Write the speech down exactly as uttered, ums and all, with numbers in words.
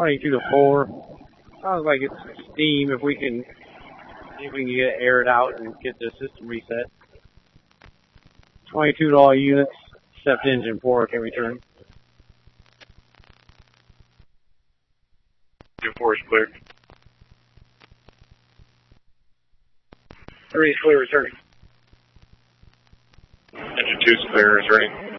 twenty-two to four. Sounds like it's steam. If we can, if we can get it aired out and get the system reset. twenty-two to all units. Except engine four can return. Engine four is clear. Three is clear returning. Engine two is clear returning.